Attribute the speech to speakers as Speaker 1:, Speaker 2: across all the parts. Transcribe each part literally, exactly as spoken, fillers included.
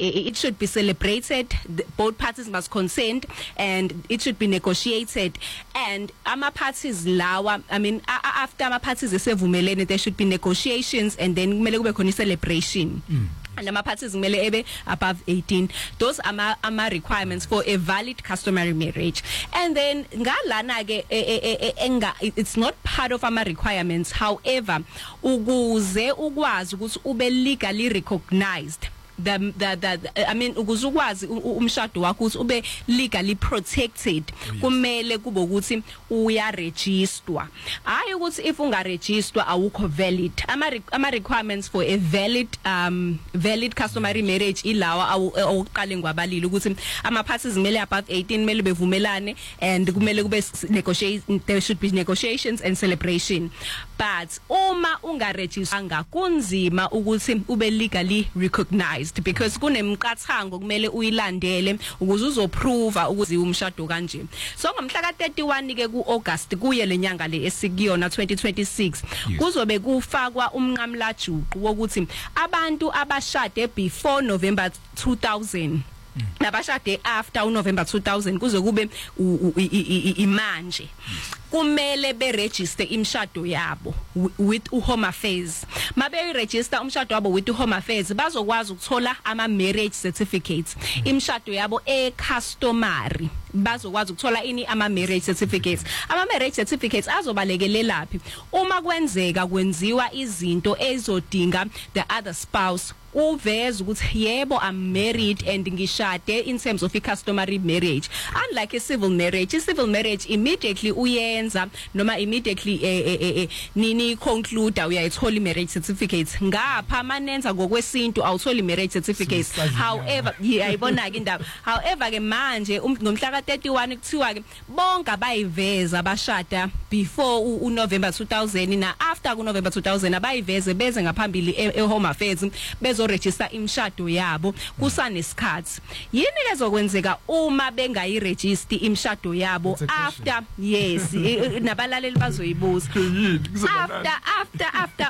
Speaker 1: it should be celebrated, the, both parties must consent, and it should be negotiated. And ama parties lawa, I mean, after ama parties esevumelene, there should be negotiations, and then kumele kube khona celebration. Mm. And ama parties kumele ebe above eighteen. Those are ama, ama requirements for a valid customary marriage. And then ngalana ke enga, it's not part of ama requirements. However, ukuze ukwazi ukuthi ube legally recognized, the the the I mean ukuzukwazi umshado wakho ukuthi ube legally protected, kumele kube ukuthi uya register. Hayi ukuthi if unga register awukho valid. Ama ama requirements for a valid um valid customary marriage ilawa awuqale ngwabalile ukuthi ama parties kumele above eighteen kumele bevumelane, and kumele kube negotiation, there should be negotiations and celebration. But uma unga register anga kunzima ukuthi ube legally recognized, because kunemqathango kumele uyilandele ukuze uzoprove ukuthi umshado kanje. So ngomhla ka thirty-one ke ku August kuye lenyanga le esikuyona twenty twenty-six kuzobe kufakwa umnqamla juqu wokuthi abantu abashade before November two thousand nabashade after November two thousand kuze kube imanje kumele be register imshado yabo with uHome Affairs. Mabe register umshado wabo with uHome Affairs bazokwazi ukuthola ama marriage certificates. Imshado yabo e customary bazokwazi ukuthola ini ama marriage certificates. Ama marriage certificates azobalekele laphi uma kwenzeka kwenziwa izinto ezodinga the other spouse uveza ukuthi yebo I'm married and ngishade in terms of a customary marriage. Unlike a civil marriage, a civil marriage immediately uyenza noma immediately eh, eh, eh, nini conclude uyayithola marriage certificates. Ngapha manenza ngokwesintu awutholi marriage certificates. However, yayibona ke indaba. However ke manje ngomhla ka thirty-one kuthiwa ke bonke abayiveza abashada before u November two thousand na after ku November two thousand abayiveze beze ngaphambili eHome Affairs bezo register imshado yabo kusanesikhathi. Yini lezokwenzeka uma bengayi register imshado yabo after yes nabalaleli bazoyibuza after after after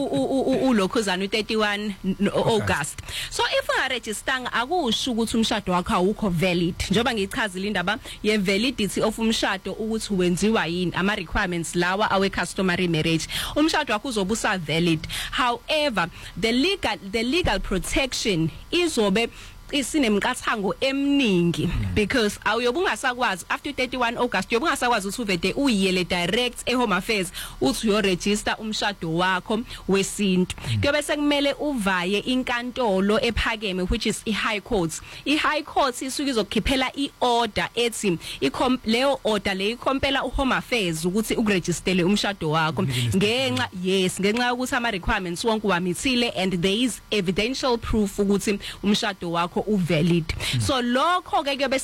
Speaker 1: ulokhuzana thirty-one August. So if unga register akusho ukuthi umshado wakho awukho valid, njoba ngichazile indaba ye validity of umshado ukuthi wenziwa yini, ama requirements lawa awe customary marriage. Umshado wakho uzobusa valid. However, the legal the legal protection izobe isinemqathango emningi, because awuyobungasakwazi after thirty-one August yobungasakwazi ukuthi uvede uyele direct eHome Affairs uthi uyo register umshado wakho wesintu. Kuyobe sekumele uvaye inkantolo ephakeme, which is iHigh Court. iHigh Court isuke izokhiphela iorder ethi leyo order le ikhompela uHome Affairs ukuthi ukurejistele umshado wakho ngenxa yes ngenxa ukuthi ama requirements wonke wamithile and there is evidential proof ukuthi umshado wakho uvalid. So lokho ke kuyobe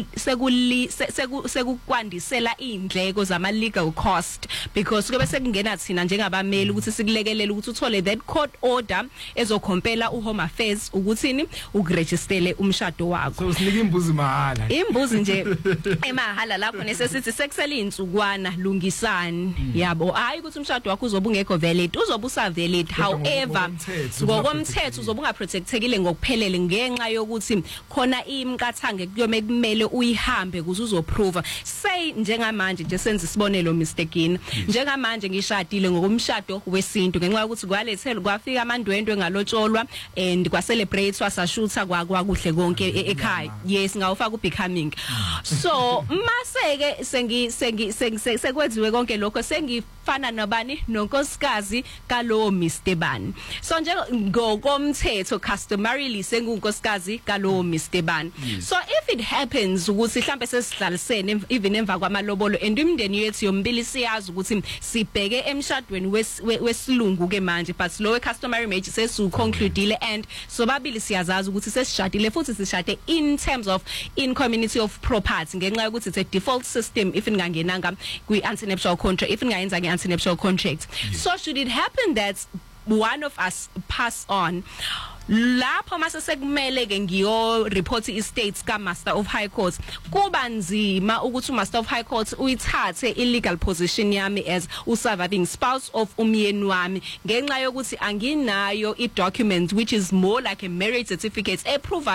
Speaker 1: sekuli sekukwandisela indleko zama legal cost, because kuyobe sekungena thina njengabameli ukuthi sikulekelele ukuthi uthole that court order ezokhompela uHome Affairs ukuthini ukurejistele umshado wakho.
Speaker 2: So usinika imbuzi mahala.
Speaker 1: Imbuzi nje emahala lapho nesesithi sekusela insukwana lungisani yabo, hayi ukuthi umshado wakho uzoba ungekho valid, uzoba usa valid. However ngokomthetho uzoba ungaprotectekile ngokuphelele ngenxa yokuthi khona imqathange kuyome kumele uyihambe kuze uzoprove. Say njengamanje nje senze isibonelo Mr. njengamanje ngishadile ngokumshado wesintu ngenxa ukuthi kwalethela kwafika amandwendwe ngalotsholwa and kwa celebrate wasashutha kwakuhle konke ekhaya. Yes ngawufaka ubecoming. So maseke sengi sengi sekwenziwe konke lokho sengifana nabani nonkosikazi kalowo Mister Bani. So nje ngokomthetho customarily sengunkosikazi kalowo Mister Bani. So if it happens ukuthi mhlambe sesihlalisene even emva kwamalobolo and imndeni yethu yombili siyazi ukuthi sibheke emshadweni wesilungu ke manje, but lowe customary marriage sesu concludeile and sobabili siyazazi ukuthi sesishadile futhi sishade in terms of in community of property ngenxa yokuthi it's a default system if ingangenanga kwi antenuptial contract, if ingayenza ke antenuptial contract. So should it happen that one of us pass on, lapho mase sekumele ke ngiyo report estates ka Master of High Court, kuba nzima ukuthi uMaster of High Court uyithathe illegal position yami as usurviving spouse of umyeni wami ngenxa yokuthi anginayo i document which is more like a marriage certificate eprove